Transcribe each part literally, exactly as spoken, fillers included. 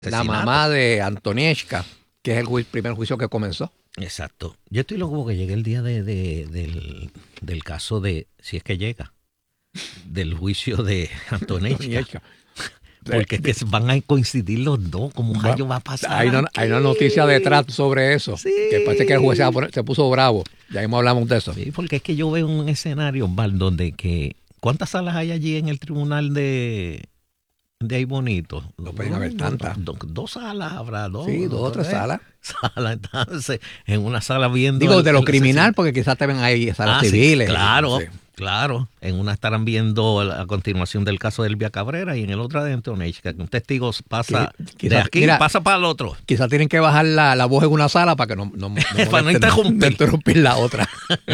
la mamá de Antonieshka, que es el ju- primer juicio que comenzó. Exacto. Yo estoy loco porque llegue el día de, de- del, del caso de, si es que llega, del juicio de Antonieshka. Antonieshka. Porque es que van a coincidir los dos, como un rayo va a pasar. Hay una, hay una noticia detrás sobre eso, Sí. que parece que el juez se, va a poner- se puso bravo. Ya mismo hablamos de eso. Sí, porque es que yo veo un escenario, Val, donde que... ¿Cuántas salas hay allí en el tribunal de, de ahí bonito? No pueden haber tantas. Dos, dos salas habrá, dos. Sí, dos o tres ¿eh? salas. Sala, entonces, en una sala viendo... Digo, el- de lo el criminal, asesinato. porque quizás te ven ahí salas Ah, sí, civiles. claro, Sí. claro. En una estarán viendo la continuación del caso de Elvia Cabrera y en el otro de Antonieshka, que un testigo pasa Qui- de quizás- aquí, mira, pasa para el otro. Quizás tienen que bajar la, la voz en una sala para que no, no, no Para no molesten, interrumpir. no interrumpir la otra.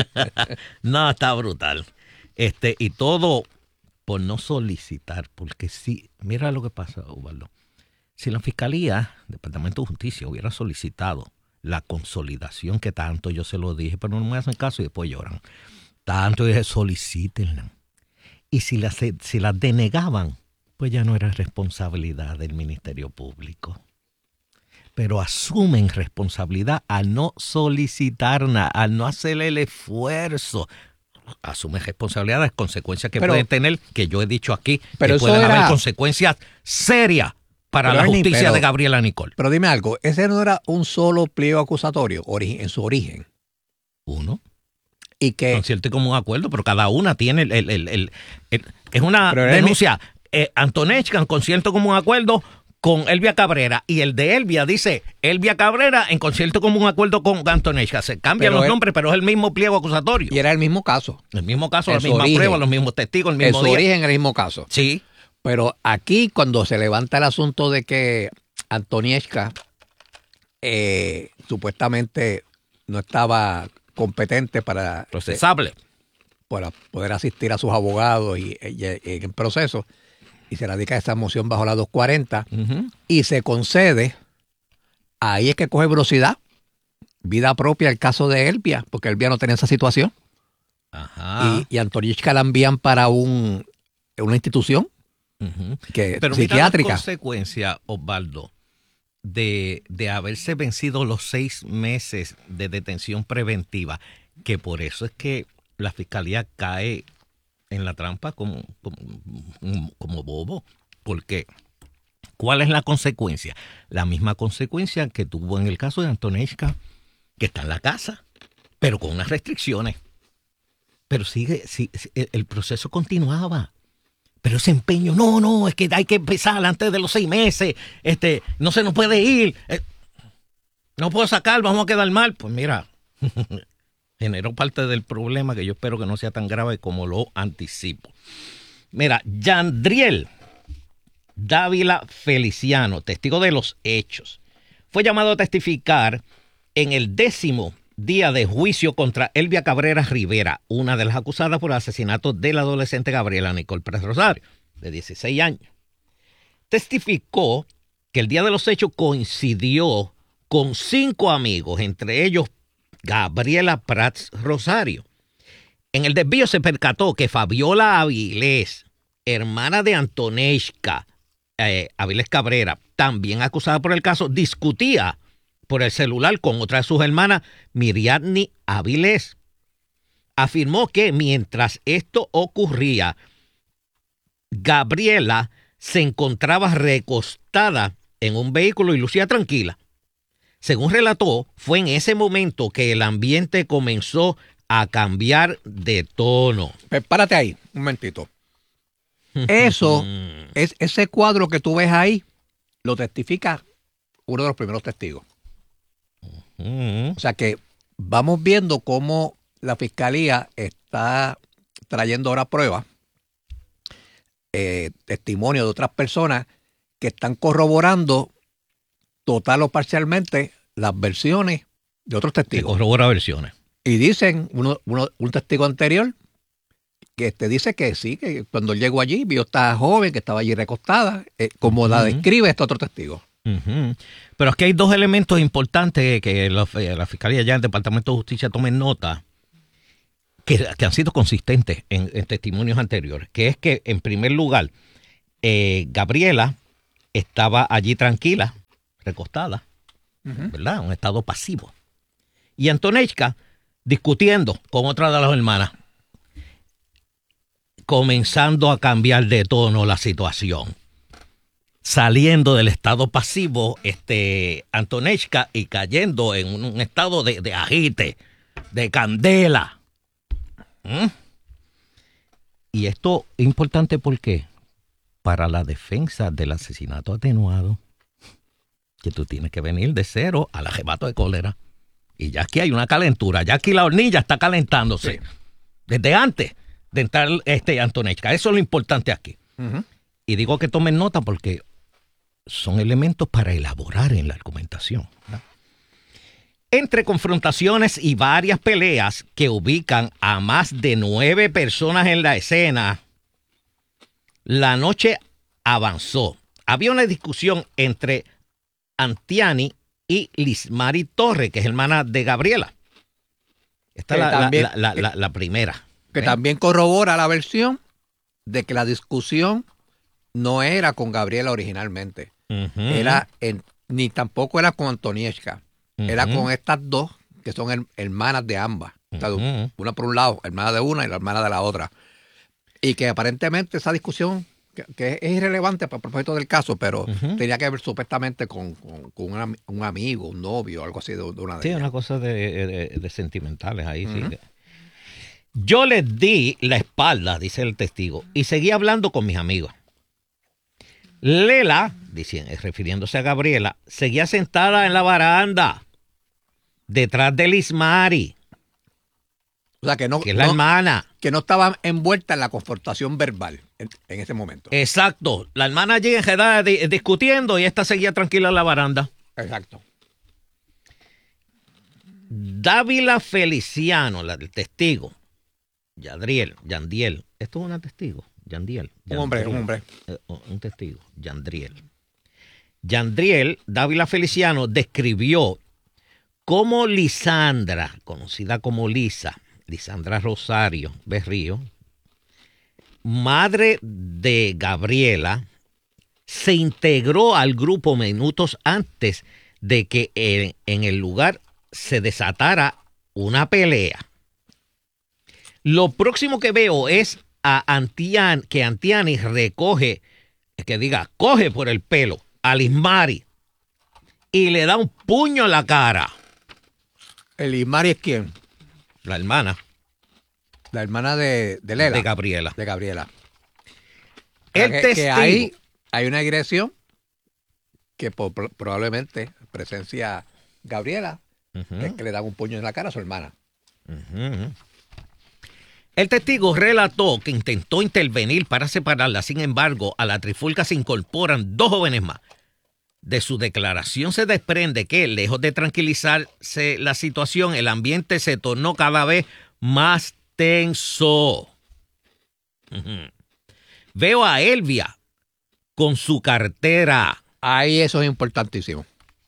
No, está brutal. Este, y todo por no solicitar, porque si, mira lo que pasa, Ubaldo. Si la Fiscalía, Departamento de Justicia, hubiera solicitado la consolidación, que tanto yo se lo dije, pero no me hacen caso y después lloran. Tanto dije, solicítenla. Y si las si las denegaban, pues ya no era responsabilidad del Ministerio Público. Pero asumen responsabilidad al no solicitarla, al no hacer el esfuerzo. Asumen responsabilidad, las consecuencias que Pero- pueden tener, que yo he dicho aquí, pero que eso pueden era- haber consecuencias serias para Pero, la Ernie, justicia pero- de Gabriela Nicole. Pero dime algo, ese no era un solo pliego acusatorio ori- en su origen. Uno, Y que concierto y común acuerdo, pero cada una tiene el... el- el- el- el- es una Pero, Ernie- denuncia, eh, Antonieshka en concierto común acuerdo con Elvia Cabrera, y el de Elvia dice Elvia Cabrera en concierto común acuerdo con Antonieshka. Se cambian Pero los es- nombres, pero es el mismo pliego acusatorio. y era el mismo caso. El mismo caso, En la su misma origen. prueba, los mismos testigos, el En mismo su día. origen era el mismo caso. Sí. Pero aquí, cuando se levanta el asunto de que Antonieshka eh, supuestamente no estaba competente para, Procesable. para poder asistir a sus abogados y, y- y en el proceso, y se radica esa moción bajo la doscientos cuarenta Ujú. y se concede, ahí es que coge velocidad, vida propia el caso de Elvia, porque Elvia no tenía esa situación. Ajá. Y, y Antonieshka la envían para un, una institución Ujú. que, Pero mira las psiquiátrica. consecuencias, Osvaldo, de, de haberse vencido los seis meses de detención preventiva, que por eso es que la fiscalía cae en la trampa como, como, como bobo, porque ¿cuál es la consecuencia? La misma consecuencia que tuvo en el caso de Antonieshka, que está en la casa, pero con unas restricciones. Pero sigue, sí, sí, el el proceso continuaba. Pero ese empeño, no, no, es que hay que empezar antes de los seis meses, este, no se nos puede ir, eh, no puedo sacar, vamos a quedar mal. Pues mira, generó parte del problema que yo espero que no sea tan grave como lo anticipo. Mira, Yandriel Dávila Feliciano, testigo de los hechos, fue llamado a testificar en el décimo día de juicio contra Elvia Cabrera Rivera, una de las acusadas por el asesinato de la adolescente Gabriela Nicole Pérez Rosario, de dieciséis años. Testificó que el día de los hechos coincidió con cinco amigos, entre ellos Gabriela Prats Rosario. En el desvío se percató que Fabiola Avilés, hermana de Antonieshka, eh, Avilés Cabrera, también acusada por el caso, discutía por el celular con otra de sus hermanas, Miriadni Avilés. Afirmó que mientras esto ocurría, Gabriela se encontraba recostada en un vehículo y lucía tranquila. Según relató, fue en ese momento que el ambiente comenzó a cambiar de tono. Pues párate ahí, un momentito. Eso, es, ese cuadro que tú ves ahí, lo testifica uno de los primeros testigos. Mm. O sea que vamos viendo cómo la fiscalía está trayendo ahora pruebas, eh, testimonio de otras personas que están corroborando total o parcialmente las versiones de otros Se testigos. corrobora versiones. Y dicen, uno, uno- un testigo anterior, que este dice que sí, que cuando él llegó allí, vio a esta joven que estaba allí recostada, eh, como la Ujú. describe este otro testigo. Ujú. Pero es que hay dos elementos importantes que la, la Fiscalía ya en el Departamento de Justicia tomen nota, que, que han sido consistentes en, en testimonios anteriores, que es que, en primer lugar, eh, Gabriela estaba allí tranquila, recostada, Ujú. ¿verdad? Un estado pasivo. Y Antonechka discutiendo con otra de las hermanas, comenzando a cambiar de tono la situación. Saliendo del estado pasivo, este, Antonechka, y cayendo en un, un estado de, de agite, de candela. ¿Mm? Y esto es importante porque para la defensa del asesinato atenuado, que tú tienes que venir de cero al arrebato de cólera. Y ya aquí hay una calentura, ya aquí la hornilla está calentándose. Sí. Desde antes de entrar este Antonechka. Eso es lo importante aquí. Ujú. Y digo que tomen nota porque son elementos para elaborar en la argumentación, ¿verdad? Entre confrontaciones y varias peleas que ubican a más de nueve personas en la escena, la noche avanzó. Había una discusión entre Antiani y Lismari Torre, que es hermana de Gabriela. Esta es Que la, la- también- la- la- la- la primera. Que ¿eh? también corrobora la versión de que la discusión no era con Gabriela originalmente. Ujú. Era en- ni tampoco era con Antonieshka. Era Ujú. con estas dos que son her- hermanas de ambas. O sea, Ujú. una por un lado, hermana de una y la hermana de la otra. Y que aparentemente esa discusión, que, que es irrelevante para el propósito del caso, pero Ujú. tenía que ver supuestamente con, con- con un, ami- un amigo, un novio, algo así de, de una de Sí, ellas. una cosa de, de- de sentimentales ahí, Ujú. sí. Yo les di la espalda, dice el testigo, y seguí hablando con mis amigos. Lela, diciendo, refiriéndose a Gabriela, seguía sentada en la baranda, detrás de Lismari, O sea, que no, que es la no- hermana. que no estaba envuelta en la confrontación verbal en, en ese momento. Exacto. La hermana allí enredada di- discutiendo y esta seguía tranquila en la baranda. Exacto. Dávila Feliciano, la del testigo. Yadriel, Yandiel. Esto es una testigo. Yandiel. Un hombre, un hombre. Eh, un testigo. Yandriel. Yandriel, Dávila Feliciano, describió cómo Lisandra, conocida como Lisa, Lisandra Rosario Berrío, madre de Gabriela, se integró al grupo minutos antes de que en, en el lugar se desatara una pelea. Lo próximo que veo es a Antian, que Antiani recoge, que diga, coge por el pelo a Lismari y le da un puño en la cara. El Ismari es quién? La hermana La hermana de, de Lela. de Gabriela. de Gabriela. El que, testigo. que ahí hay una agresión que po- pro- probablemente presencia Gabriela, Ujú, es que le dan un puño en la cara a su hermana. ujú. El testigo relató que intentó intervenir para separarla. Sin embargo, a la trifulca se incorporan dos jóvenes más. De su declaración se desprende que, lejos de tranquilizarse la situación, el ambiente se tornó cada vez más tenso. Ujú. Veo a Elvia con su cartera. Ahí eso es importantísimo,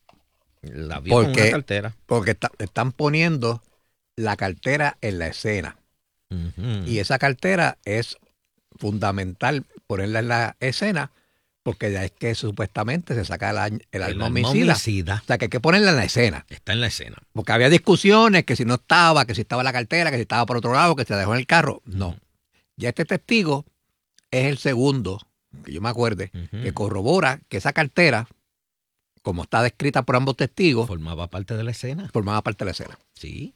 La vio con Porque- una cartera. porque está- están poniendo la cartera en la escena. Ujú. Y esa cartera es fundamental ponerla en la escena, porque ya es que supuestamente se saca el, añ- el El alma alma homicida. homicida O sea, que hay que ponerla en la escena. está en la escena. Porque había discusiones que si no estaba, que si estaba en la cartera, que si estaba por otro lado, que se dejó en el carro. No. Ya este testigo es el segundo, que yo me acuerde, Ujú. que corrobora que esa cartera, como está descrita por ambos testigos, Formaba parte de la escena. formaba parte de la escena. Sí.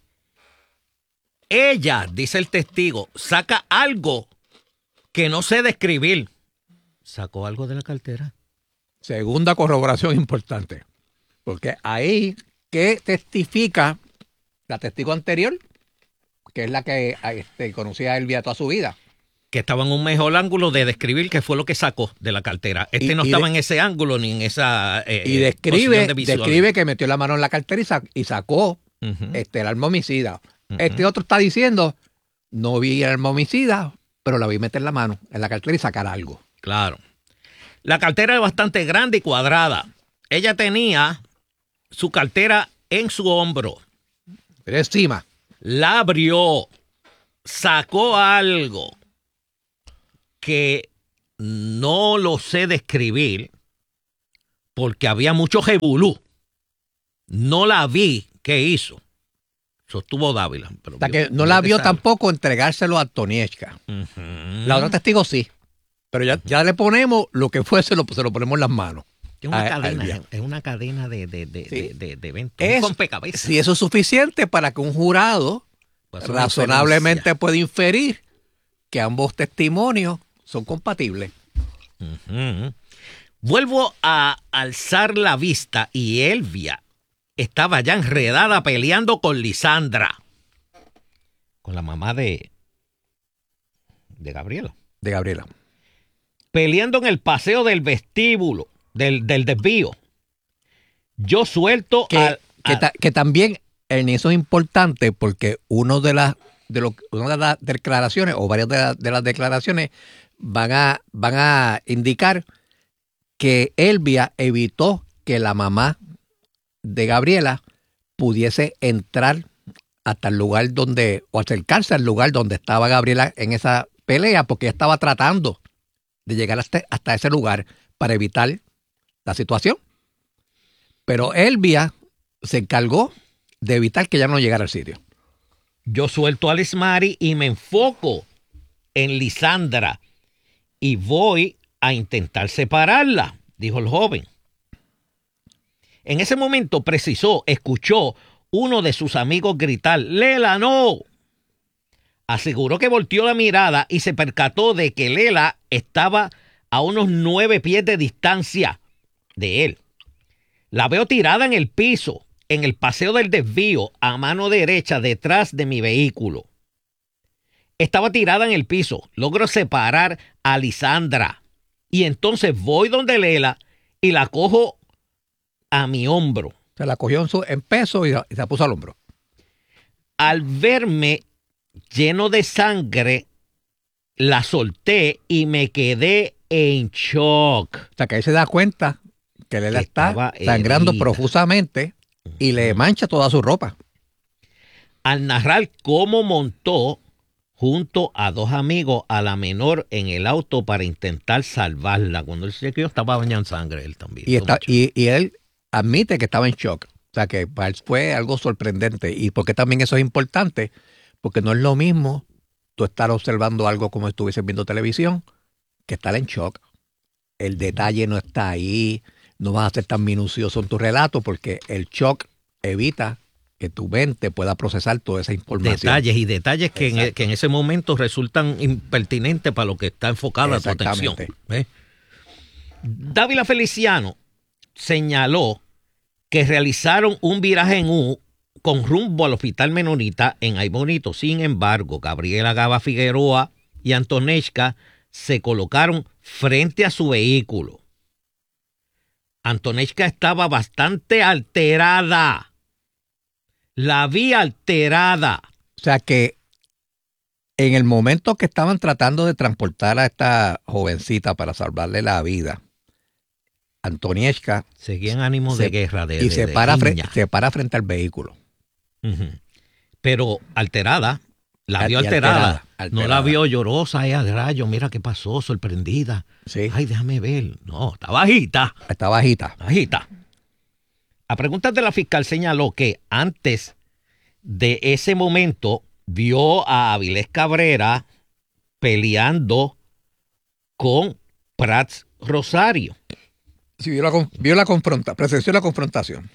Ella, dice el testigo, saca algo que no sé describir. ¿Sacó algo de la cartera? Segunda corroboración importante. Porque ahí, ¿qué testifica la testigo anterior? Que es la que a, este, conocía a Elvia toda su vida. Que estaba en un mejor ángulo de describir qué fue lo que sacó de la cartera. Este Y- no y estaba de- en ese ángulo ni en esa eh, Y eh, describe, posición de visual. describe que metió la mano en la cartera y, sa- y sacó Ujú. este, el arma homicida. Ujú. Este otro está diciendo, no vi el arma homicida, pero la vi meter la mano en la cartera y sacar algo. Claro. La cartera es bastante grande y cuadrada. Ella tenía su cartera en su hombro. Pero encima, La abrió, sacó algo que no lo sé describir, porque había mucho jebulú. No la vi. ¿Qué hizo? Sostuvo Dávila. Pero o sea, vio, que no la vio sabe. tampoco entregárselo a Antonieshka. Uh-huh. La otra testigo sí. Pero ya, uh-huh. ya le ponemos lo que fue, se lo, se lo ponemos en las manos. Es una a, cadena, es una cadena de, de, de, sí. de, de, de eventos. Es, si eso es suficiente para que un jurado pues razonablemente pueda inferir que ambos testimonios son compatibles. Uh-huh. Vuelvo a alzar la vista y Elvia estaba ya enredada peleando con Lisandra, con la mamá de, de Gabriela. De Gabriela. Peleando en el paseo del vestíbulo, del, del desvío. Yo suelto que, al, que, al... ta, que también, Ernie, eso es importante porque uno de las de lo, una de las declaraciones o varias de, la, de las declaraciones van a, van a indicar que Elvia evitó que la mamá de Gabriela pudiese entrar hasta el lugar donde, o acercarse al lugar donde estaba Gabriela en esa pelea, porque ella estaba tratando de llegar hasta, hasta ese lugar para evitar la situación. Pero Elvia se encargó de evitar que ella no llegara al sitio. Yo suelto a Lismari y me enfoco en Lisandra y voy a intentar separarla, dijo el joven. En ese momento precisó, escuchó uno de sus amigos gritar, ¡Lela, no! Aseguró que volteó la mirada y se percató de que Lela estaba a unos nueve pies de distancia de él. La veo tirada en el piso, en el paseo del desvío, a mano derecha, detrás de mi vehículo. Estaba tirada en el piso. Logro separar a Lisandra. Y entonces voy donde Lela y la cojo a mi hombro. Se la cogió en, su, en peso y, y se la puso al hombro. Al verme lleno de sangre, la solté y me quedé en shock. O sea, que ahí se da cuenta que Lela está sangrando herida profusamente y le mancha toda su ropa. Al narrar cómo montó junto a dos amigos a la menor en el auto para intentar salvarla. Cuando él se quedó estaba bañado en sangre él también. Y, está, y, y él admite que estaba en shock. O sea, que para él fue algo sorprendente. Y porque también eso es importante, porque no es lo mismo tú estar observando algo como si estuvieses viendo televisión que estar en shock. El detalle no está ahí, no vas a ser tan minucioso en tu relato porque el shock evita que tu mente pueda procesar toda esa información. Detalles y detalles que en, que en ese momento resultan impertinentes para lo que está enfocada tu atención. ¿Eh? Dávila Feliciano señaló que realizaron un viraje en U con rumbo al Hospital Menonita en Ay Bonito. Sin embargo, Gabriela Gaba Figueroa y Antonieshka se colocaron frente a su vehículo. Antonieshka estaba bastante alterada. La vi alterada. O sea que en el momento que estaban tratando de transportar a esta jovencita para salvarle la vida, Antonieshka seguía en ánimo de guerra. De, y de, se, de para fre- se para frente al vehículo. Uh-huh. Pero alterada. La vio alterada. alterada, alterada. No la vio llorosa, eh, de rayo, mira qué pasó, sorprendida. Sí. Ay, déjame ver. No, está bajita. Está bajita. Bajita. A preguntas de la fiscal señaló que antes de ese momento vio a Avilés Cabrera peleando con Prats Rosario. Sí, vio la, vio la confrontación, presenció la confrontación.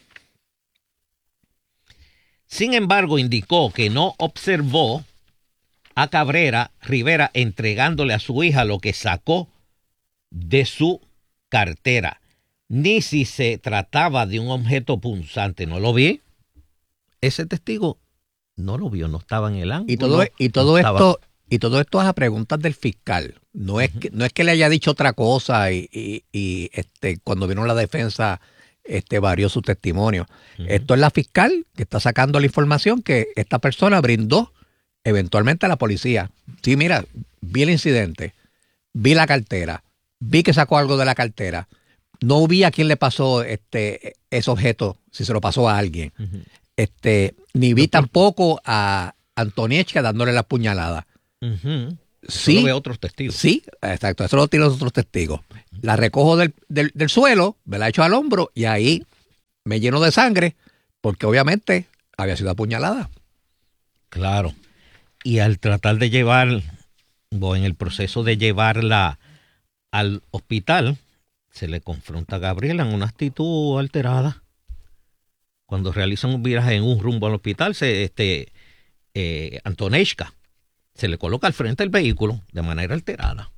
Sin embargo, indicó que no observó a Cabrera Rivera entregándole a su hija lo que sacó de su cartera, ni si se trataba de un objeto punzante. No lo vi. Ese testigo no lo vio, no estaba en el ángulo. Y todo, y todo no esto, estaba... y todo esto es a preguntas del fiscal. No es, uh-huh. que, no es que le haya dicho otra cosa y, y, y este, cuando vino la defensa este, varió su testimonio. Uh-huh. Esto es la fiscal que está sacando la información que esta persona brindó eventualmente a la policía. Sí, mira, vi el incidente, vi la cartera, vi que sacó algo de la cartera. No vi a quién le pasó este, ese objeto, si se lo pasó a alguien. Uh-huh. Este, ni vi tampoco a Antonieshka dándole la puñalada. Uh-huh. Sí. Eso lo ve otros testigos. Sí, exacto. Eso lo tienen los otros testigos. La recojo del, del, del suelo, me la echo al hombro y ahí me lleno de sangre porque obviamente había sido apuñalada. Claro. Y al tratar de llevar, o en el proceso de llevarla al hospital, se le confronta a Gabriela en una actitud alterada. Cuando realizan un viaje en un rumbo al hospital, se, este, eh, Antoneshka se le coloca al frente del vehículo de manera alterada.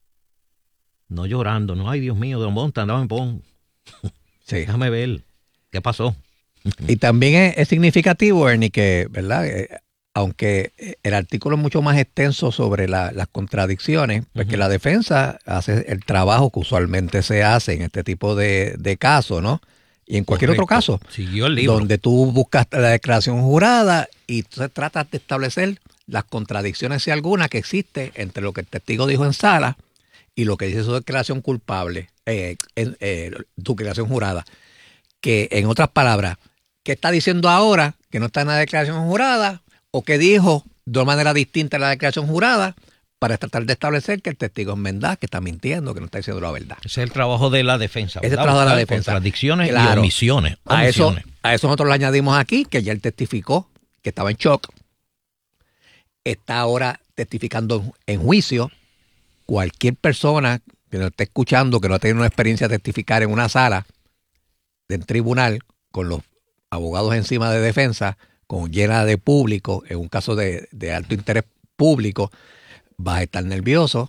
No llorando, no, ay Dios mío, Don Monta, andaba en pon. Sí. Déjame ver, ¿qué pasó? Y también es, es significativo, Ernie, que, ¿verdad? Eh, aunque el artículo es mucho más extenso sobre la, las contradicciones, pues uh-huh. que la defensa hace el trabajo que usualmente se hace en este tipo de, de casos, ¿no? Y en cualquier Correcto. Otro caso, siguió el libro. Donde tú buscas la declaración jurada y entonces tratas de establecer las contradicciones, si alguna, que existe entre lo que el testigo dijo en sala y lo que dice su declaración culpable, eh, eh, eh, tu declaración jurada. Que, en otras palabras, ¿qué está diciendo ahora que no está en la declaración jurada? ¿O que dijo de una manera distinta en la declaración jurada? Para tratar de establecer que el testigo es verdad, que está mintiendo, que no está diciendo la verdad. Ese es el trabajo de la defensa. Ese es el trabajo de la defensa. Contradicciones claro. y omisiones. A eso, a eso nosotros le añadimos aquí que ya él testificó que estaba en shock. Está ahora testificando en juicio. Cualquier persona que nos esté escuchando, que no ha tenido una experiencia de testificar en una sala de un tribunal con los abogados encima de defensa, con llena de público, en un caso de, de alto interés público, vas a estar nervioso,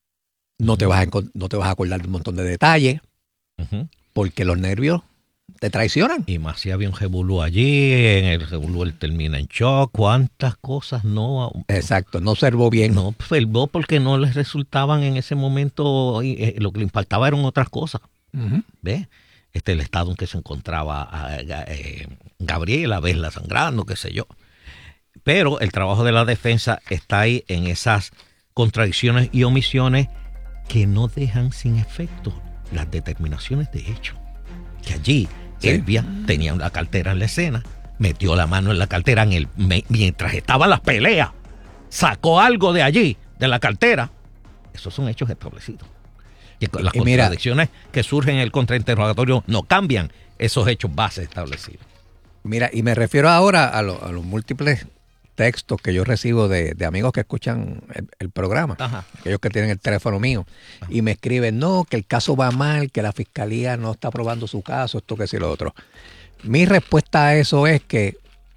no te vas a, no te vas a acordar de un montón de detalles, uh-huh. porque los nervios te traicionan. Y más si había un revolú allí, en el revolú él termina en shock, cuántas cosas no... Exacto, no observó bien. No observó porque no les resultaban en ese momento, eh, lo que le impactaba eran otras cosas. Uh-huh. ¿Ves? Este, el estado en que se encontraba eh, Gabriela, verla sangrando, qué sé yo. Pero el trabajo de la defensa está ahí en esas contradicciones y omisiones que no dejan sin efecto las determinaciones de hecho. Que allí sí. Elvia tenía una cartera en la escena, metió la mano en la cartera en el, me, mientras estaban las peleas, sacó algo de allí, de la cartera. Esos son hechos establecidos. Y las y contradicciones mira, que surgen en el contrainterrogatorio no cambian esos hechos base establecidos. Mira, y me refiero ahora a, lo, a los múltiples textos que yo recibo de, de amigos que escuchan el, el programa, Ajá. aquellos que tienen el teléfono mío, Ajá. y me escriben, no, que el caso va mal, que la fiscalía no está aprobando su caso, esto que sí lo otro. Mi respuesta a eso es que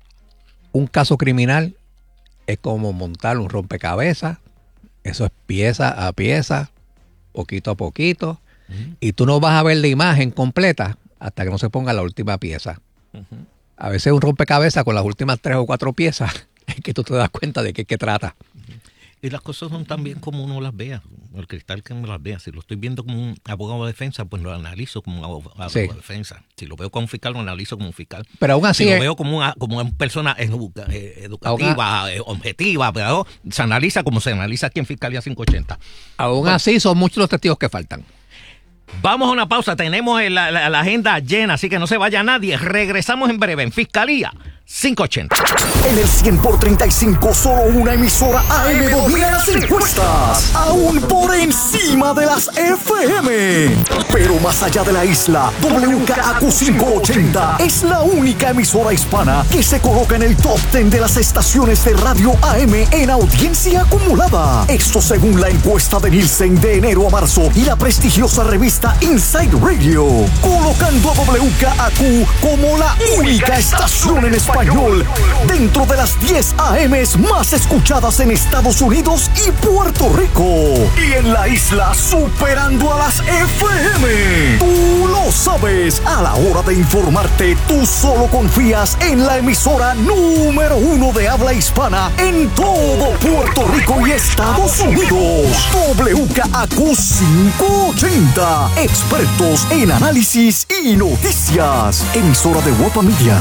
un caso criminal es como montar un rompecabezas, eso es pieza a pieza, poquito a poquito, uh-huh. y tú no vas a ver la imagen completa hasta que no se ponga la última pieza. Uh-huh. A veces un rompecabezas con las últimas tres o cuatro piezas es que tú te das cuenta de qué, qué trata. Y las cosas son también como uno las vea, el cristal que me las vea. Si lo estoy viendo como un abogado de defensa, pues lo analizo como un abogado sí. de defensa. Si lo veo como un fiscal, lo analizo como un fiscal. Pero aún así... Si es... lo veo como una, como una persona educa, eh, educativa, aún... eh, objetiva, pero se analiza como se analiza aquí en Fiscalía quinientos ochenta. Aún bueno, así son muchos los testigos que faltan. Vamos a una pausa, tenemos la, la, la agenda llena, así que no se vaya nadie. Regresamos en breve en Fiscalía quinientos ochenta. En el cien por treinta y cinco, solo una emisora A M domina las encuestas, aún por encima de las F M. Pero más allá de la isla, W K A Q quinientos ochenta es la única emisora hispana que se coloca en el top diez de las estaciones de radio A M en audiencia acumulada. Esto según la encuesta de Nielsen de enero a marzo y la prestigiosa revista Inside Radio, colocando a W K A Q como la única estación en español dentro de las diez A Ms más escuchadas en Estados Unidos y Puerto Rico. Y en la isla superando a las F M. Tú lo sabes, a la hora de informarte, tú solo confías en la emisora número uno de habla hispana en todo Puerto Rico y Estados Unidos. W K A Q quinientos ochenta. Expertos en análisis y noticias. Emisora de Guapa Media.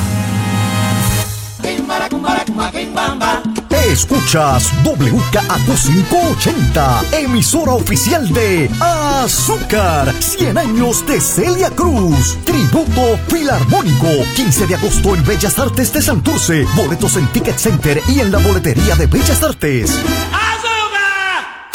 Escuchas W K A Q quinientos ochenta, emisora oficial de Azúcar, cien años de Celia Cruz, tributo filarmónico, quince de agosto en Bellas Artes de Santurce, boletos en Ticket Center y en la boletería de Bellas Artes.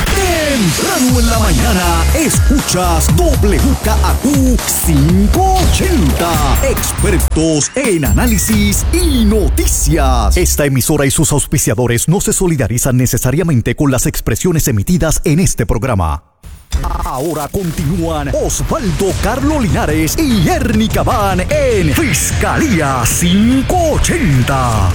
Temprano en la mañana, escuchas W K A Q quinientos ochenta. Expertos en análisis y noticias. Esta emisora y sus auspiciadores no se solidarizan necesariamente con las expresiones emitidas en este programa. Ahora continúan Osvaldo Carlos Linares y Ernie Cabán en Fiscalía quinientos ochenta.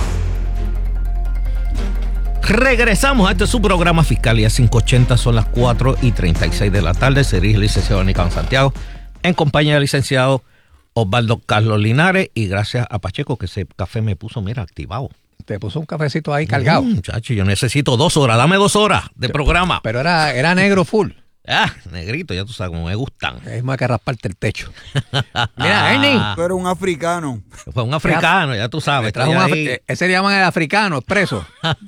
Regresamos a este su programa Fiscalía quinientos ochenta. Son las cuatro y treinta y seis de la tarde. Se dirige el licenciado Ernie Cabán Santiago en compañía del licenciado Osvaldo Carlos Linares. Y gracias a Pacheco que ese café me puso, mira, activado. Te puso un cafecito ahí cargado. Mm, muchacho, yo necesito dos horas. Dame dos horas de programa. Pero era, era negro full. Ah, negrito, ya tú sabes cómo me gustan. Es más que rasparte el techo. Mira, Ernie. Tú eres un africano. Fue un africano, ya tú sabes. Trajo un afri- ese le llaman el africano, expreso.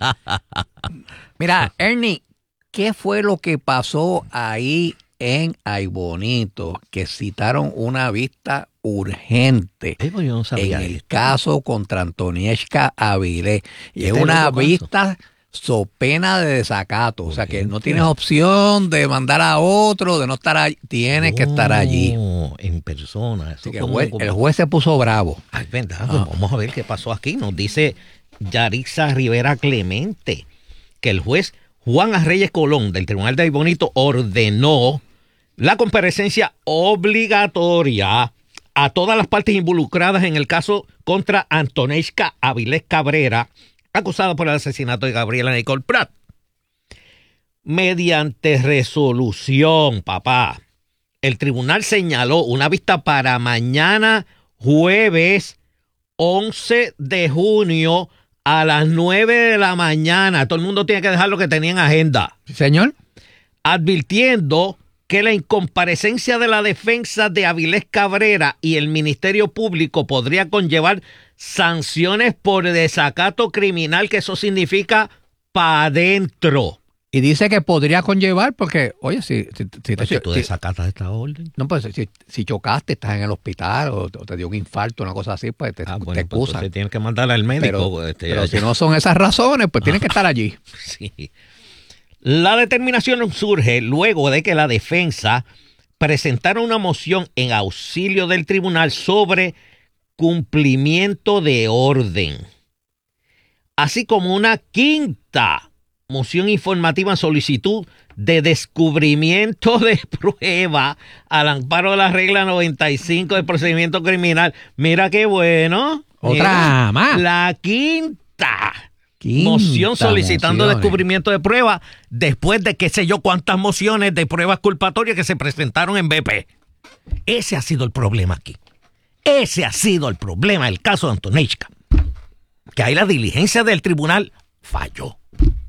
Mira, Ernie, ¿qué fue lo que pasó ahí en Ay Bonito? Que citaron una vista urgente Ay, pues yo no sabía en el esto. caso contra Antonieshka Avilés. Y es Este una loco, vista so pena de desacato. O sea que no Urgente. tienes opción de mandar a otro, de no estar allí. Tienes que estar allí. Oh, en persona. Eso Así que el como- juez, como- el juez se puso bravo. Ay, verdad, pues vamos a ver qué pasó aquí. Nos dice Yarixa Rivera Clemente que el juez Juan Arreyes Colón del Tribunal de Ay Bonito ordenó la comparecencia obligatoria a todas las partes involucradas en el caso contra Antonieshka Avilés Cabrera, acusada por el asesinato de Gabriela Nicole Prat. Mediante resolución, papá, el tribunal señaló una vista para mañana jueves once de junio a las nueve de la mañana. Todo el mundo tiene que dejar lo que tenía en agenda. Señor. Advirtiendo que la incomparecencia de la defensa de Avilés Cabrera y el Ministerio Público podría conllevar sanciones por desacato criminal, que eso significa pa' adentro. Y dice que podría conllevar, porque, oye, si, si, si te Pues si tú si- desacatas esta orden. no, pues si, si chocaste, estás en el hospital o, te- o te dio un infarto, una cosa así, pues te, Ah, te bueno, pues excusan. entonces tienes que mandarla al médico. pero este, pero ya- si no son esas razones, pues tienes que estar allí. Sí. La determinación surge luego de que la defensa presentara una moción en auxilio del tribunal sobre cumplimiento de orden, así como una quinta moción informativa en solicitud de descubrimiento de prueba al amparo de la regla noventa y cinco del procedimiento criminal. Mira qué bueno. Otra Mira, más. La quinta. Quinta Moción solicitando mociones. descubrimiento de prueba después de qué sé yo cuántas mociones de pruebas culpatorias que se presentaron en B P. Ese ha sido el problema aquí. Ese ha sido el problema del caso de Antonieshka. Que ahí la diligencia del tribunal falló.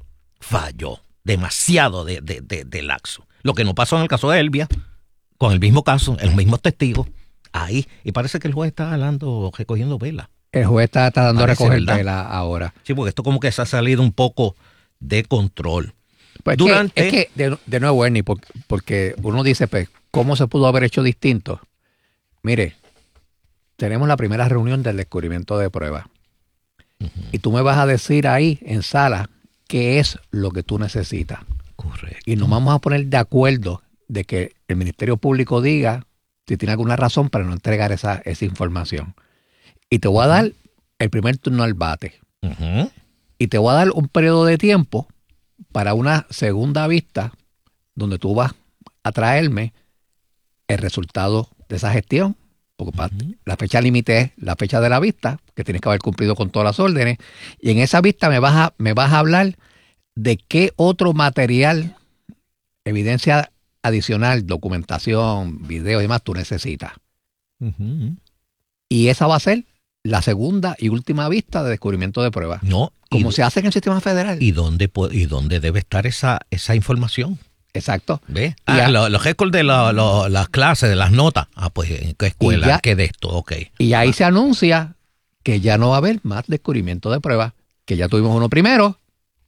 Falló. Demasiado de, de, de, de laxo. Lo que no pasó en el caso de Elvia, con el mismo caso, el mismo testigo. Ahí. Y parece que el juez está hablando, recogiendo vela. El juez está, está dando a Parece recoger verdad. tela ahora. Sí, porque esto como que se ha salido un poco de control. Pues es Durante- que, es que de, de nuevo, Ernie, porque, porque uno dice, pues, ¿cómo se pudo haber hecho distinto? Mire, tenemos la primera reunión del descubrimiento de pruebas. Uh-huh. Y tú me vas a decir ahí, en sala, qué es lo que tú necesitas. Correcto. Y nos vamos a poner de acuerdo de que el Ministerio Público diga si tiene alguna razón para no entregar esa, esa información. Y te voy a dar el primer turno al bate. Uh-huh. Y te voy a dar un periodo de tiempo para una segunda vista donde tú vas a traerme el resultado de esa gestión. Porque uh-huh. la fecha límite es la fecha de la vista, que tienes que haber cumplido con todas las órdenes. Y en esa vista me vas a, me vas a hablar de qué otro material, evidencia adicional, documentación, video y demás tú necesitas. Uh-huh. Y esa va a ser la segunda y última vista de descubrimiento de pruebas. No. Como y, se hace en el sistema federal. ¿Y dónde, y dónde debe estar esa, esa información? Exacto. ¿Ves? Y Ah, ya- lo- los récords de la- lo- las clases, de las notas. Ah, pues, ¿en qué escuela? Y ya- ¿Qué de esto? Ok. Y ahí se anuncia que ya no va a haber más descubrimiento de pruebas, que ya tuvimos uno primero,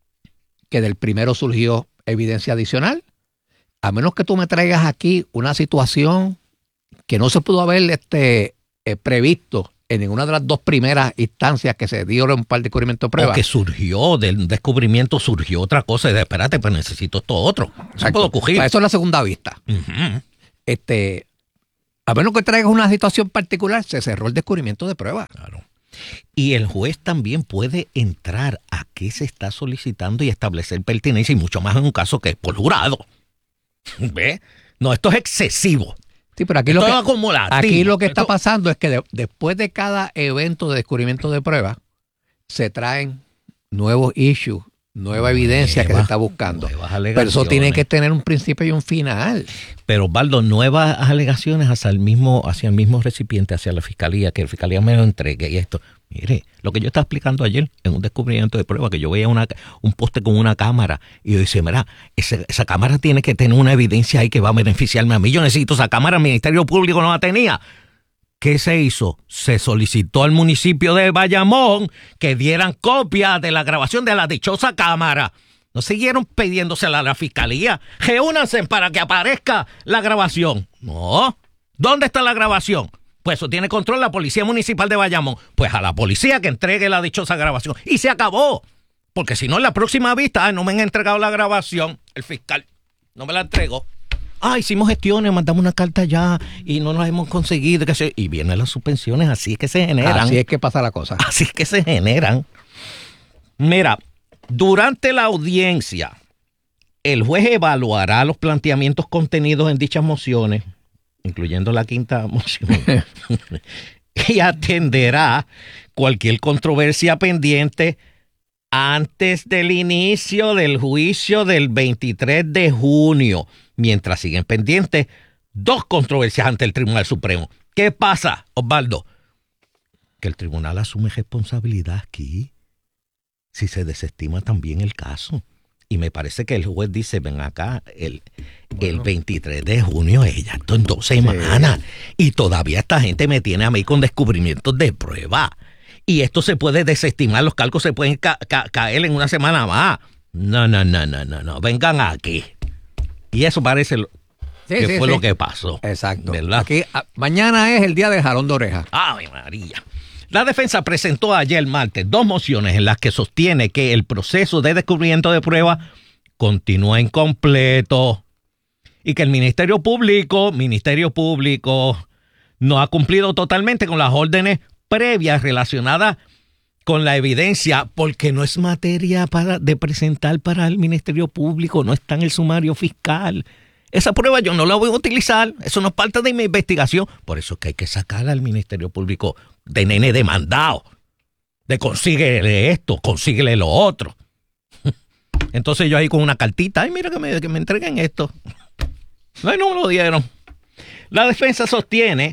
que del primero surgió evidencia adicional, a menos que tú me traigas aquí una situación que no se pudo haber este, eh, previsto en ninguna de las dos primeras instancias que se dieron para el descubrimiento de pruebas. O que surgió, del descubrimiento surgió otra cosa y de espérate, pues necesito esto otro. Eso puedo coger. Para eso es la segunda vista. Uh-huh. Este, a menos que traigas una situación particular, se cerró el descubrimiento de pruebas. Claro. Y el juez también puede entrar a qué se está solicitando y establecer pertinencia, y mucho más en un caso que es por jurado. ¿Ve? No, esto es excesivo. Sí, pero aquí esto lo que, es acumulativo. aquí lo que esto... está pasando es que de, después de cada evento de descubrimiento de pruebas, se traen nuevos issues, nueva evidencia nuevas, que se está buscando. Pero eso tiene que tener un principio y un final. Pero, Osvaldo, nuevas alegaciones hacia el mismo, hacia el mismo recipiente, hacia la fiscalía, que la fiscalía me lo entregue y esto. Mire, lo que yo estaba explicando ayer en un descubrimiento de prueba, que yo veía una, un poste con una cámara y yo decía, mira, ese, esa cámara tiene que tener una evidencia ahí que va a beneficiarme a mí. Yo necesito esa cámara, el Ministerio Público no la tenía. ¿Qué se hizo? Se solicitó al municipio de Bayamón que dieran copia de la grabación de la dichosa cámara. No siguieron pidiéndosela a la fiscalía. Reúnanse para que aparezca la grabación. No. ¿Dónde está la grabación? Pues eso tiene control la Policía Municipal de Bayamón. Pues a la policía que entregue la dichosa grabación. Y se acabó. Porque si no, en la próxima vista, ay, no me han entregado la grabación. El fiscal no me la entregó. Ah, hicimos gestiones, mandamos una carta ya y no las hemos conseguido. Que se... Y vienen las suspensiones, así es que se generan. Así es que pasa la cosa. Así es que se generan. Mira, durante la audiencia, el juez evaluará los planteamientos contenidos en dichas mociones, incluyendo la quinta moción, y atenderá cualquier controversia pendiente antes del inicio del juicio del veintitrés de junio, mientras siguen pendientes dos controversias ante el Tribunal Supremo. ¿Qué pasa, Osvaldo? Que el tribunal asume responsabilidad aquí si se desestima también el caso. Y me parece que el juez dice, ven acá, el, bueno. el veintitrés de junio, ella, esto en dos semanas. Sí. Y todavía esta gente me tiene a mí con descubrimientos de prueba. Y esto se puede desestimar, los cálculos se pueden ca- ca- caer en una semana más. No, no, no, no, no, no, vengan aquí. Y eso parece lo, sí, que sí, fue sí. lo que pasó. Exacto. ¿Verdad? Aquí, a, mañana es el día de jalón de oreja. ¡Ay, María! La defensa presentó ayer martes dos mociones en las que sostiene que el proceso de descubrimiento de prueba continúa incompleto y que el Ministerio Público, Ministerio Público, no ha cumplido totalmente con las órdenes previas relacionadas con la evidencia, porque no es materia para, de presentar para el Ministerio Público, no está en el sumario fiscal. Esa prueba yo no la voy a utilizar, eso no es parte de mi investigación. Por eso es que hay que sacar al Ministerio Público de nene demandado, de consíguele esto, consíguele lo otro. Entonces yo ahí con una cartita, ay, mira que me, que me entreguen esto. No, no me lo dieron. La defensa sostiene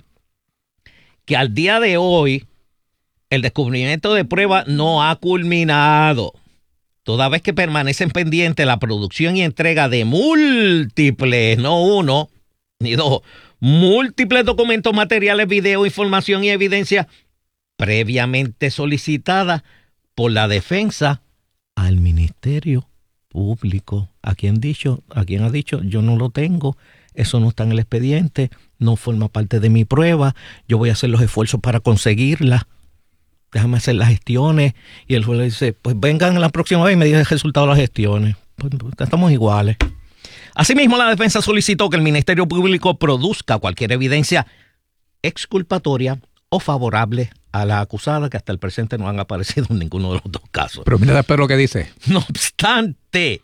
que al día de hoy el descubrimiento de prueba no ha culminado, toda vez que permanecen pendientes la producción y entrega de múltiples, no uno ni dos, múltiples documentos, materiales, video, información y evidencia previamente solicitada por la defensa al Ministerio Público. ¿A quién dicho? ¿A quién ha dicho? Yo no lo tengo, eso no está en el expediente, no forma parte de mi prueba, yo voy a hacer los esfuerzos para conseguirla. Déjame hacer las gestiones. Y el juez le dice, pues vengan la próxima vez y me digan el resultado de las gestiones. Pues estamos iguales. Asimismo, la defensa solicitó que el Ministerio Público produzca cualquier evidencia exculpatoria o favorable a la acusada, que hasta el presente no han aparecido en ninguno de los dos casos. Pero mira después lo que dice. No obstante,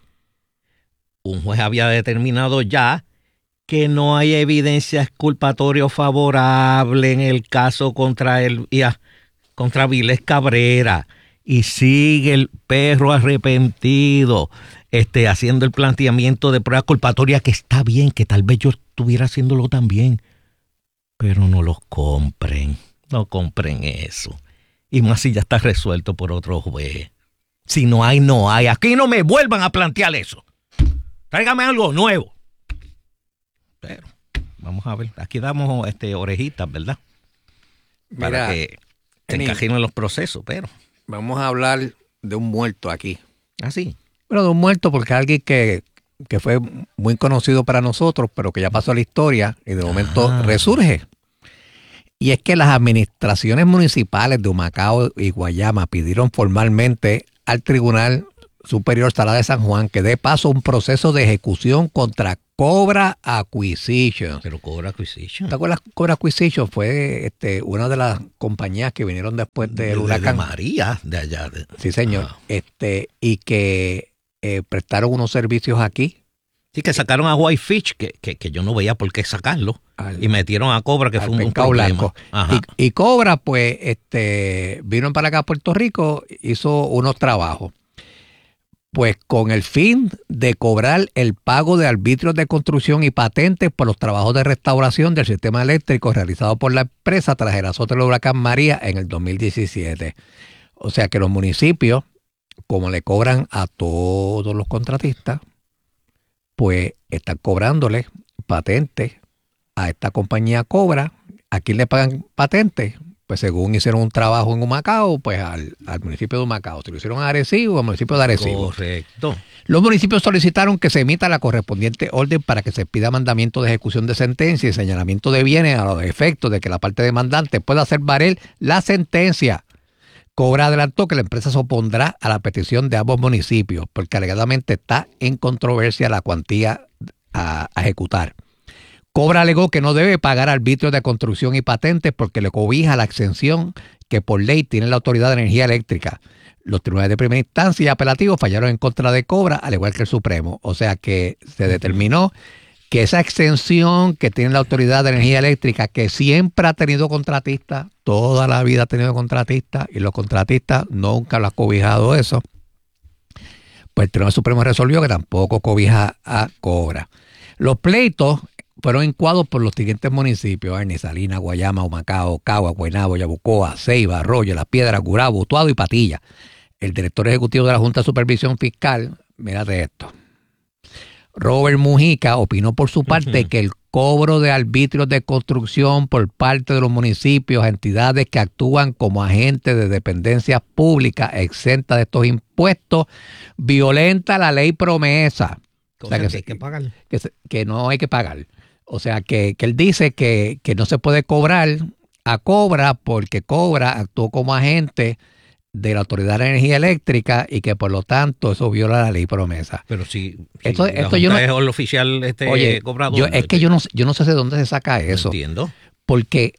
un juez había determinado ya que no hay evidencia exculpatoria o favorable en el caso contra él y a contra Vilés Cabrera, y sigue el perro arrepentido este, haciendo el planteamiento de prueba culpatoria, que está bien, que tal vez yo estuviera haciéndolo también, pero no los compren, no compren eso. Y más si ya está resuelto por otro juez. Si no hay, no hay. Aquí no me vuelvan a plantear eso. Tráigame algo nuevo. Pero, vamos a ver, aquí damos este, orejitas, ¿verdad? Para Mira, que se encajinan los procesos, pero... Vamos a hablar de un muerto aquí. ¿Ah, sí? Bueno, de un muerto porque alguien que, que fue muy conocido para nosotros, pero que ya pasó a la historia y de momento ah. resurge. Y es que las administraciones municipales de Humacao y Guayama pidieron formalmente al Tribunal Superior Sala de San Juan que dé paso a un proceso de ejecución contra Cobra Acquisition. Pero Cobra Acquisition. ¿Te acuerdas? Cobra Acquisition fue este, una de las compañías que vinieron después del de, huracán. De María, de allá. De... Sí, señor. Ah. Este, y que eh, prestaron unos servicios aquí. Sí, que sacaron a Whitefish, que, que, que yo no veía por qué sacarlo, al, y metieron a Cobra, que fue un, un problema. Y, y Cobra, pues, este, vino para acá a Puerto Rico, hizo unos trabajos. Pues con el fin de cobrar el pago de arbitrios de construcción y patentes por los trabajos de restauración del sistema eléctrico realizado por la empresa tras el azote del huracán María en el dos mil diecisiete. O sea que los municipios, como le cobran a todos los contratistas, pues están cobrándole patentes a esta compañía Cobra. ¿A quién le pagan patentes? Pues según hicieron un trabajo en Humacao, pues al, al municipio de Humacao. Si lo hicieron a Arecibo, al municipio de Arecibo. Correcto. Los municipios solicitaron que se emita la correspondiente orden para que se pida mandamiento de ejecución de sentencia y señalamiento de bienes a los efectos de que la parte demandante pueda hacer valer la sentencia. Cobra adelantó que la empresa se opondrá a la petición de ambos municipios porque alegadamente está en controversia la cuantía a, a ejecutar. Cobra alegó que no debe pagar arbitrios de construcción y patentes porque le cobija la exención que por ley tiene la Autoridad de Energía Eléctrica. Los tribunales de primera instancia y apelativos fallaron en contra de Cobra, al igual que el Supremo. O sea que se determinó que esa exención que tiene la Autoridad de Energía Eléctrica, que siempre ha tenido contratistas, toda la vida ha tenido contratistas, y los contratistas nunca lo han cobijado eso, pues el Tribunal Supremo resolvió que tampoco cobija a Cobra. Los pleitos fueron incoados por los siguientes municipios: Arni, Salinas, Guayama, Humacao, Cagua, Guaynabo, Yabucoa, Ceiba, Arroyo, Las Piedras, Gurabo, Utuado y Patilla. El director ejecutivo de la Junta de Supervisión Fiscal, mírate esto, Robert Mujica, opinó por su parte uh-huh. que el cobro de arbitrios de construcción por parte de los municipios, entidades que actúan como agentes de dependencias públicas exentas de estos impuestos, violenta la ley promesa. O sea, que, que hay que pagar. Que, que no hay que pagar. O sea, que, que él dice que, que no se puede cobrar a Cobra porque Cobra actuó como agente de la Autoridad de Energía Eléctrica y que por lo tanto eso viola la ley promesa. Pero si, si esto, la esto yo no, es el oficial este oye, cobrador. Yo, es que yo no, yo no sé de dónde se saca eso. No entiendo. Porque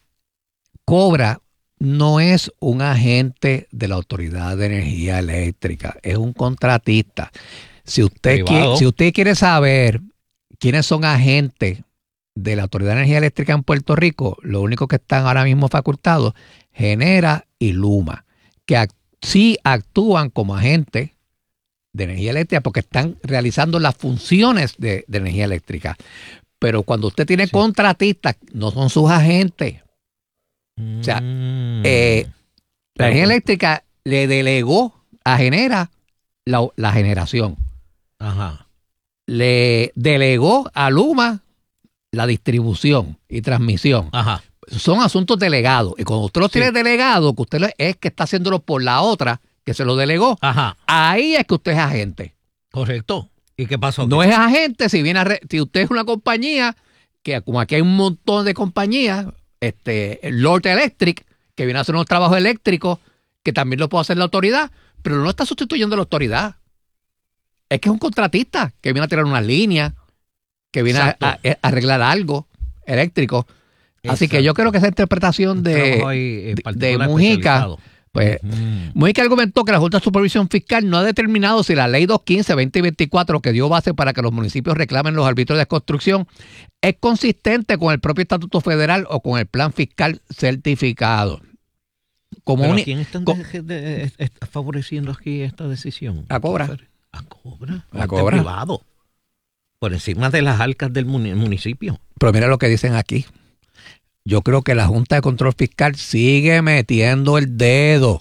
Cobra no es un agente de la Autoridad de Energía Eléctrica, es un contratista. Si usted, quiere, si usted quiere saber quiénes son agentes de la Autoridad de Energía Eléctrica en Puerto Rico, lo único que están ahora mismo facultados, Genera y Luma, que act- sí actúan como agentes de energía eléctrica porque están realizando las funciones de, de energía eléctrica. Pero cuando usted tiene sí. contratistas, no son sus agentes. Mm. O sea, eh, la energía eléctrica le delegó a Genera la, la generación. Ajá. Le delegó a Luma la distribución y transmisión. Ajá. Son asuntos delegados. Y cuando usted los sí. tiene delegados, que usted es que está haciéndolo por la otra, que se lo delegó, ajá. ahí es que usted es agente. Correcto. ¿Y qué pasó? No es agente si viene a re, si usted es una compañía, que como aquí hay un montón de compañías, este, Lord Electric, que viene a hacer unos trabajos eléctricos, que también lo puede hacer la autoridad, pero no está sustituyendo a la autoridad. Es que es un contratista que viene a tirar unas líneas, que viene a, a, a arreglar algo eléctrico. Así Exacto. que yo creo que esa interpretación de, de Mujica, pues mm. Mujica argumentó que la Junta de Supervisión Fiscal no ha determinado si la Ley doscientos quince veinte veinticuatro, que dio base para que los municipios reclamen los arbitrios de construcción, es consistente con el propio Estatuto Federal o con el Plan Fiscal certificado. Como ¿Pero un, a quién están de, de, de, de, favoreciendo aquí esta decisión? A Cobra. A Cobra. A Cobra. Privado. Por encima de las arcas del municipio. Pero mira lo que dicen aquí. Yo creo que la Junta de Control Fiscal sigue metiendo el dedo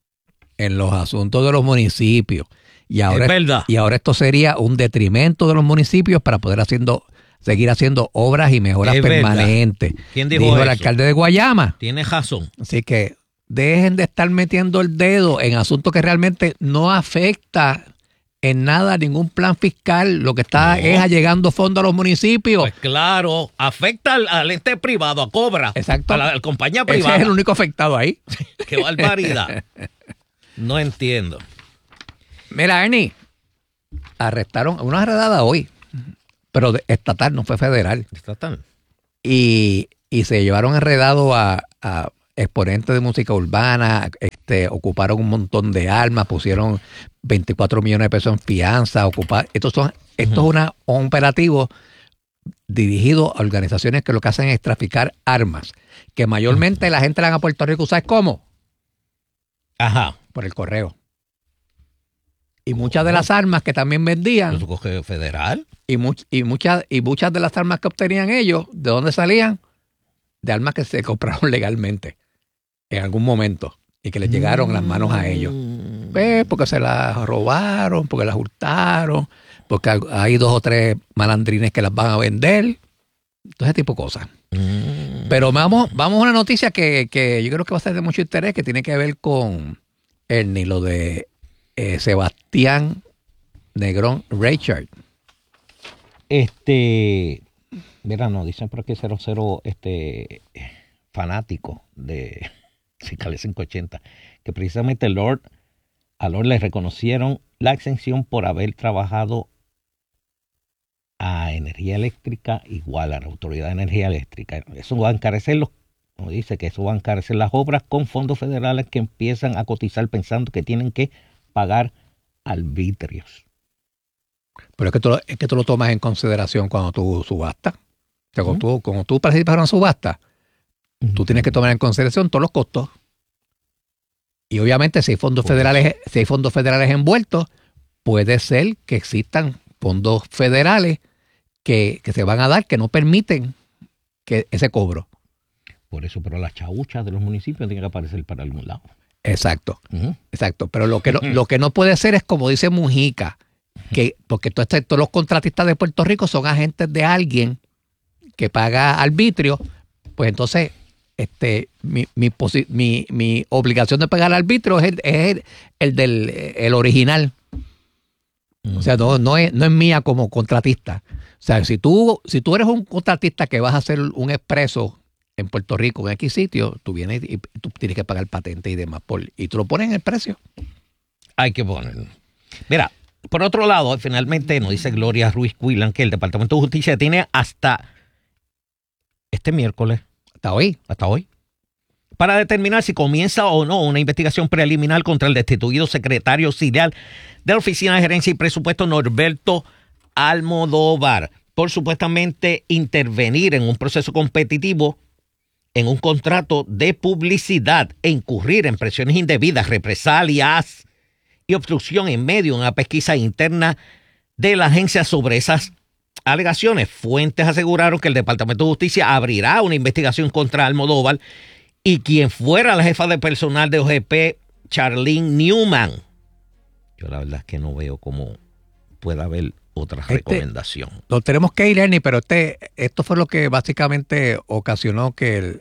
en los asuntos de los municipios. Y ahora, es verdad. Y ahora esto sería un detrimento de los municipios para poder haciendo, seguir haciendo obras y mejoras es permanentes. Verdad. ¿Quién dijo, dijo eso? El alcalde de Guayama. Tiene razón. Así que dejen de estar metiendo el dedo en asuntos que realmente no afectan en nada ningún plan fiscal. Lo que está No. es allegando fondos a los municipios. Pues claro, afecta al, al ente privado, a Cobra. Exacto. A la, a la compañía Ese privada. es el único afectado ahí. Qué barbaridad. No entiendo. Mira, Ernie, arrestaron una redada hoy, pero de- estatal, no fue federal. Está tan. Y, y se llevaron enredado a, a exponentes de música urbana, este, ocuparon un montón de armas, pusieron veinticuatro millones de pesos en fianza, ocupar, estos son, esto es una, un operativo dirigido a organizaciones que lo que hacen es traficar armas, que mayormente la gente la dan a Puerto Rico, ¿sabes cómo? Ajá. Por el correo. Y muchas de las armas que también vendían, ¿Eso coge federal? y, much- y, muchas, y muchas de las armas que obtenían ellos, ¿de dónde salían? De armas que se compraron legalmente en algún momento y que les llegaron a las manos a ellos. Pues porque se las robaron, porque las hurtaron, porque hay- hay dos o tres malandrines que las van a vender, todo ese tipo de cosas. Mm. Pero vamos, vamos a una noticia que, que yo creo que va a ser de mucho interés, que tiene que ver con Ernie, lo de eh, Sebastián Negrón Richard. Este, mira, no, dicen por aquí cero cero, este, fanático de Fiscalía quinientos ochenta, que precisamente Lord, a Lord le reconocieron la exención por haber trabajado a energía eléctrica igual a la Autoridad de Energía Eléctrica. Eso va a encarecer los, como dice, que eso va a encarecer las obras con fondos federales que empiezan a cotizar pensando que tienen que pagar arbitrios. Pero es que, tú, lo- es que tú lo tomas en consideración cuando tú subastas. O sea, cuando, tú, cuando tú participas en una subasta, tú tienes que tomar en consideración todos los costos. Y obviamente si hay fondos Por federales, si hay fondos federales envueltos, puede ser que existan fondos federales que, que se van a dar que no permiten que ese cobro. Por eso, pero las chauchas de los municipios tienen que aparecer para algún lado. Exacto, Ujú. exacto. Pero lo que no, lo que no puede ser es como dice Mujica, que porque todo este- todos los contratistas de Puerto Rico son agentes de alguien que paga arbitrio, pues entonces este mi, mi, posi- mi, mi obligación de pagar arbitrio es el, es el, el del el original. O sea, no, no, es, no es mía como contratista. O sea, si tú, si tú eres un contratista que vas a hacer un expreso en Puerto Rico, en X sitio, tú vienes y tú tienes que pagar patente y demás, por, y tú lo pones en el precio. Hay que ponerlo. Mira, por otro lado, finalmente nos dice Gloria Ruiz Cuilan que el Departamento de Justicia tiene hasta este miércoles, Hasta hoy. hasta hoy, para determinar si comienza o no una investigación preliminar contra el destituido secretario auxiliar de la Oficina de Gerencia y Presupuesto, Norberto Almodóvar, por supuestamente intervenir en un proceso competitivo en un contrato de publicidad e incurrir en presiones indebidas, represalias y obstrucción en medio de una pesquisa interna de la agencia sobre esas alegaciones. Fuentes aseguraron que el Departamento de Justicia abrirá una investigación contra Almodóvar y quien fuera la jefa de personal de O G P, Charlene Newman. Yo la verdad es que no veo cómo pueda haber otra Este- recomendación. Lo tenemos que ir, Ernie, pero este, esto fue lo que básicamente ocasionó que el,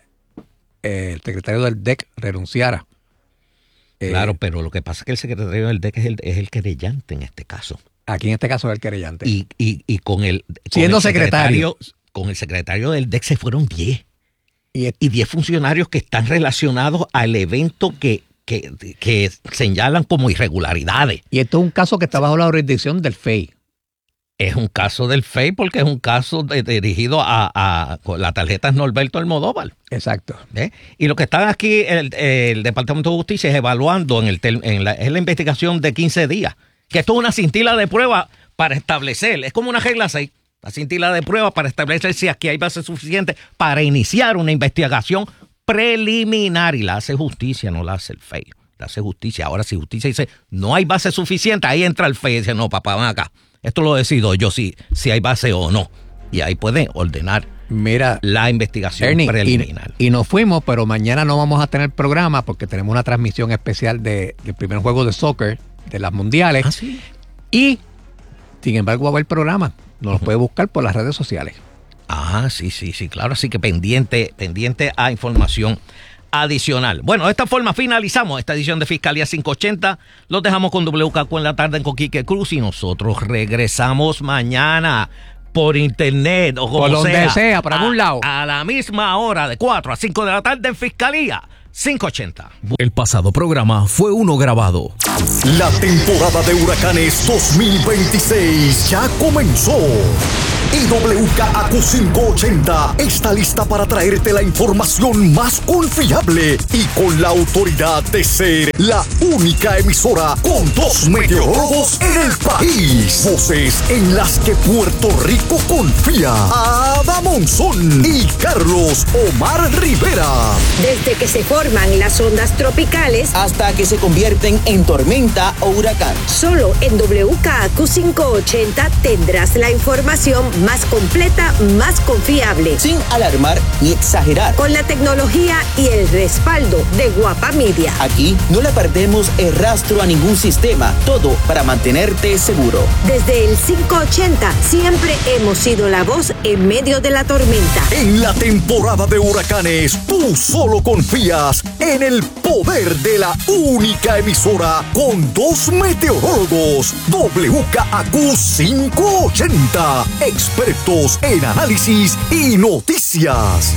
el secretario del D E C renunciara. Eh, Claro, pero lo que pasa es que el secretario del D E C es el, es el querellante en este caso. Aquí en este caso es el querellante. Y, y, y con el con Siendo el secretario. con el secretario del D E C se fueron diez. Y es- Y diez funcionarios que están relacionados al evento que, que, que señalan como irregularidades. Y esto es un caso que está bajo la jurisdicción del F E I. Es un caso del F E I porque es un caso de- dirigido a, a con la tarjeta es Norberto Almodóvar. Exacto. ¿eh? Y lo que está aquí el, el Departamento de Justicia es evaluando en, el, tel- en la, es la investigación de quince días. Que esto es una cintila de prueba para establecer, es como una regla seis, la cintila de prueba para establecer si aquí hay base suficiente para iniciar una investigación preliminar. Y la hace justicia, no la hace el F E I. La hace justicia. Ahora, si justicia dice no hay base suficiente, ahí entra el F E I y dice no, papá, ven acá. Esto lo decido yo si, si hay base o no. Y ahí puede ordenar Mira, la investigación Ernie, preliminar. y, y nos fuimos, pero mañana no vamos a tener programa porque tenemos una transmisión especial de, del primer juego de soccer de las mundiales. ¿Ah, sí? Y, sin embargo, va a haber programa. Nos lo puede buscar por las redes sociales. Ah, sí, sí, sí, claro. Así que pendiente, pendiente a información adicional. Bueno, de esta forma finalizamos esta edición de Fiscalía quinientos ochenta. Los dejamos con W K Q en la tarde en Coquique Cruz y nosotros regresamos mañana por internet o como por donde sea, sea, por algún lado. A la misma hora, de cuatro a cinco de la tarde en Fiscalía quinientos ochenta. El pasado programa fue uno grabado. La temporada de huracanes dos mil veintiséis ya comenzó. Y W K A Q quinientos ochenta está lista para traerte la información más confiable y con la autoridad de ser la única emisora con dos meteorólogos en el país. Voces en las que Puerto Rico confía. Ada Monzón y Carlos Omar Rivera. Desde que se forman las ondas tropicales hasta que se convierten en tormenta o huracán. Solo en W K A Q quinientos ochenta tendrás la información más completa, más confiable. Sin alarmar ni exagerar. Con la tecnología y el respaldo de Guapa Media. Aquí no le perdemos el rastro a ningún sistema. Todo para mantenerte seguro. Desde el quinientos ochenta siempre hemos sido la voz en medio de la tormenta. En la temporada de huracanes, tú solo confías en el poder de la única emisora con dos meteorólogos. W K A Q quinientos ochenta. Expertos en análisis y noticias.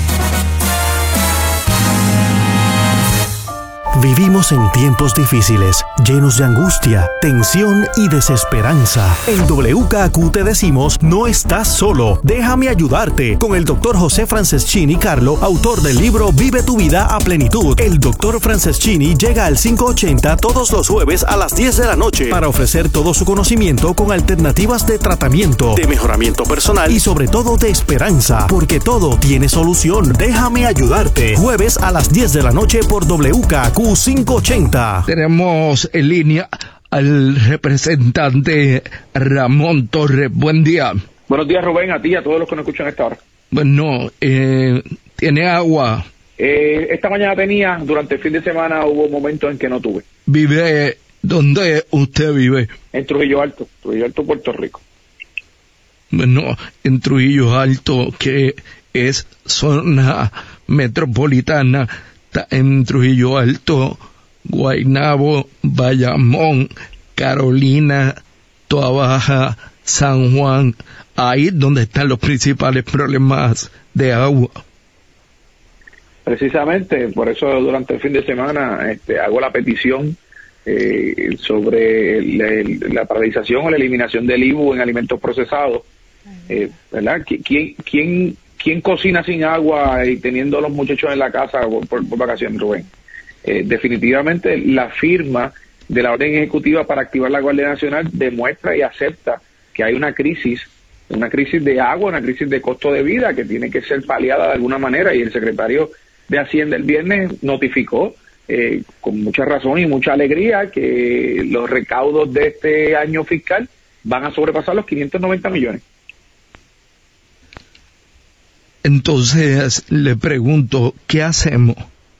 Vivimos en tiempos difíciles, llenos de angustia, tensión y desesperanza. En W K A Q te decimos, no estás solo. Déjame ayudarte con el doctor José Franceschini Carlo, autor del libro Vive tu vida a plenitud. El doctor Franceschini llega al quinientos ochenta todos los jueves a las diez de la noche para ofrecer todo su conocimiento con alternativas de tratamiento, de mejoramiento personal y sobre todo de esperanza, porque todo tiene solución. Déjame ayudarte. Jueves a las diez de la noche por W K A Q quinientos ochenta. Tenemos en línea al representante Ramón Torres. Buen día. Buenos días, Rubén, a ti y a todos los que nos escuchan a esta hora. Bueno, eh, ¿tiene agua? Eh, esta mañana tenía, durante el fin de semana hubo momentos en que no tuve. ¿Vive? ¿Dónde usted vive? En Trujillo Alto, Trujillo Alto, Puerto Rico. Bueno, en Trujillo Alto, que es zona metropolitana, en Trujillo Alto, Guaynabo, Bayamón, Carolina, Toa Baja, San Juan, ahí es donde están los principales problemas de agua. Precisamente, por eso durante el fin de semana este, hago la petición eh, sobre el, el, la paralización o la eliminación del I B U en alimentos procesados. Eh, ¿verdad? ¿Quién, quién ¿Quién cocina sin agua y teniendo a los muchachos en la casa por, por, por vacaciones, Rubén? Eh, definitivamente la firma de la orden ejecutiva para activar la Guardia Nacional demuestra y acepta que hay una crisis, una crisis de agua, una crisis de costo de vida que tiene que ser paliada de alguna manera, y el secretario de Hacienda el viernes notificó eh, con mucha razón y mucha alegría que los recaudos de este año fiscal van a sobrepasar los quinientos noventa millones. Entonces, le pregunto, ¿qué hacemos?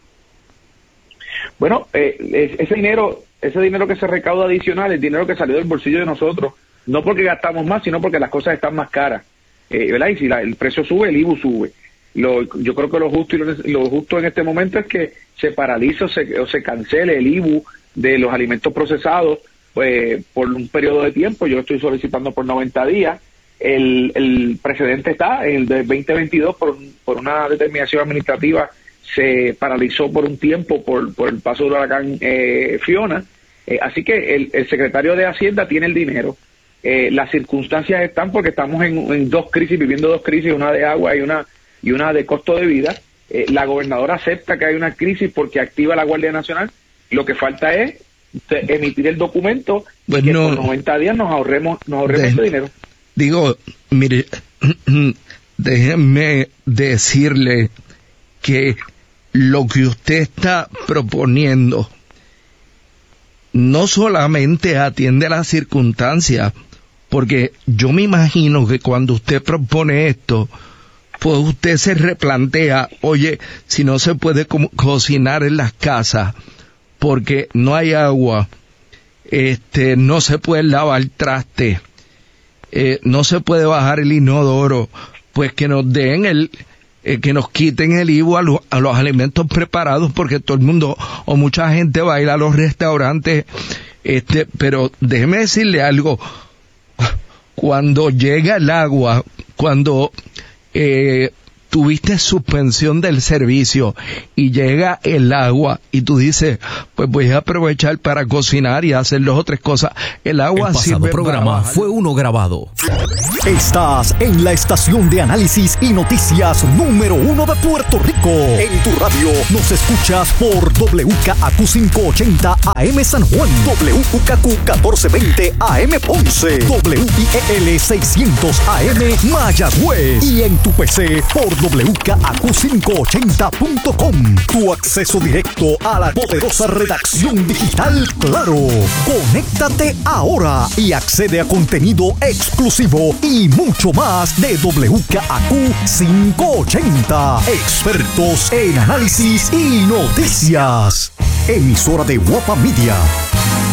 Bueno, eh, ese dinero, ese dinero que se recauda adicional, el dinero que salió del bolsillo de nosotros, no porque gastamos más, sino porque las cosas están más caras, eh, ¿verdad? Y si la, el precio sube, el I B U sube. Lo, yo creo que lo justo y lo, lo justo en este momento es que se paralice o se, o se cancele el I B U de los alimentos procesados pues, por un periodo de tiempo. Yo lo estoy solicitando por noventa días. El, el precedente está en el de veinte veintidós por, por una determinación administrativa se paralizó por un tiempo por, por el paso del huracán eh, Fiona, eh, así que el, el secretario de Hacienda tiene el dinero. Eh, las circunstancias están porque estamos en, en dos crisis, viviendo dos crisis, una de agua y una y una de costo de vida. Eh, la gobernadora acepta que hay una crisis porque activa la Guardia Nacional. Lo que falta es emitir el documento bueno, y que por noventa días nos ahorremos nos ahorremos de, ese dinero. Digo, mire, déjenme decirle que lo que usted está proponiendo no solamente atiende a las circunstancias, porque yo me imagino que cuando usted propone esto, pues usted se replantea, oye, si no se puede co- cocinar en las casas porque no hay agua, este, no se puede lavar traste, eh, no se puede bajar el inodoro, pues que nos den el eh, que nos quiten el I V A a, lo, a los alimentos preparados, porque todo el mundo o mucha gente va a ir a los restaurantes, este, pero déjeme decirle algo, cuando llega el agua, cuando eh, tuviste suspensión del servicio y llega el agua y tú dices, pues voy a aprovechar para cocinar y hacer dos o tres cosas. El agua El pasado sirve programa para... fue uno grabado. Estás en la estación de análisis y noticias número uno de Puerto Rico. En tu radio nos escuchas por W K A Q quinientos ochenta A M San Juan, W K Q catorce veinte A M Ponce, W I E L seiscientos A M Mayagüez y en tu P C por W K A Q quinientos ochenta punto com. Tu acceso directo a la poderosa redacción digital Claro. Conéctate ahora y accede a contenido exclusivo y mucho más de W K A Q quinientos ochenta. Expertos en análisis y noticias. Emisora de Guapa Media.